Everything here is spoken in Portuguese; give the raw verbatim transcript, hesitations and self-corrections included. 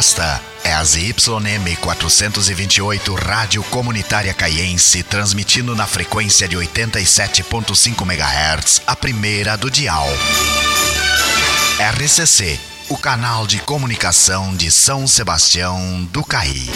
Esta é a Z Y M quatrocentos e vinte e oito Rádio Comunitária Caiense, transmitindo na frequência de oitenta e sete ponto cinco megahertz, a primeira do dial. R C C, o canal de comunicação de São Sebastião do Caí.